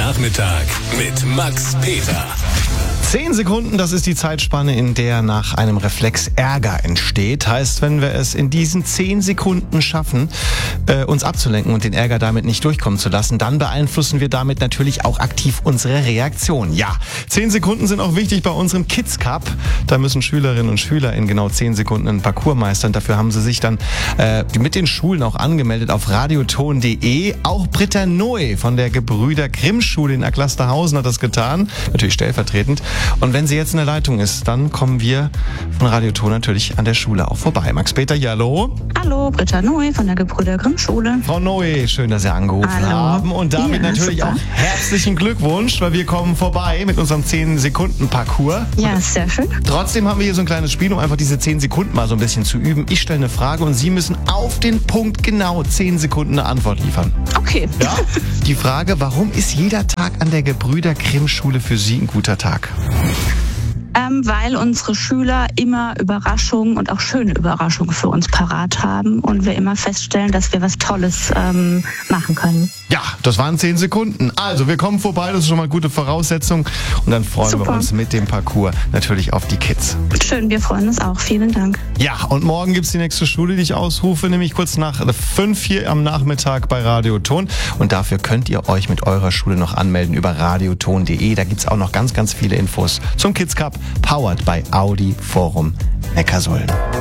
Nachmittag mit Max Peter. 10 Sekunden, das ist die Zeitspanne, in der nach einem Reflex Ärger entsteht. Heißt, wenn wir es in diesen 10 Sekunden schaffen, uns abzulenken und den Ärger damit nicht durchkommen zu lassen, dann beeinflussen wir damit natürlich auch aktiv unsere Reaktion. Ja, 10 Sekunden sind auch wichtig bei unserem Kids Cup. Da müssen Schülerinnen und Schüler in genau 10 Sekunden einen Parcours meistern. Dafür haben sie sich dann mit den Schulen auch angemeldet auf radioton.de. Auch Britta Noe von der Gebrüder Grimm Schule in Erklasterhausen hat das getan. Natürlich stellvertretend. Und wenn sie jetzt in der Leitung ist, dann kommen wir von Radioton natürlich an der Schule auch vorbei. Max Peter, ja, hallo. Hallo, Britta Noe von der Gebrüder Grimm Schule. Frau Noe, schön, dass Sie angerufen haben. Und damit natürlich super. auch herzlichen Glückwunsch, weil wir kommen vorbei mit unserem 10-Sekunden-Parcours. Ja, sehr schön. Trotzdem haben wir hier so ein kleines Spiel, um einfach diese 10 Sekunden mal so ein bisschen zu üben. Ich stelle eine Frage und Sie müssen auf den Punkt genau 10 Sekunden eine Antwort liefern. Okay. Ja? Die Frage, warum ist jeder Tag an der Gebrüder Grimm Schule für Sie ein guter Tag? Weil unsere Schüler immer Überraschungen und auch schöne Überraschungen für uns parat haben und wir immer feststellen, dass wir was Tolles machen können. Ja, das waren 10 Sekunden. Also, wir kommen vorbei, das ist schon mal eine gute Voraussetzung. Und dann freuen wir uns mit dem Parcours natürlich auf die Kids. Schön, wir freuen uns auch. Vielen Dank. Ja, und morgen gibt's die nächste Schule, die ich ausrufe, nämlich kurz nach 5 hier am Nachmittag bei Radioton. Und dafür könnt ihr euch mit eurer Schule noch anmelden über radioton.de. Da gibt's auch noch ganz, ganz viele Infos zum Kids Cup, powered by Audi Forum Neckarsulm.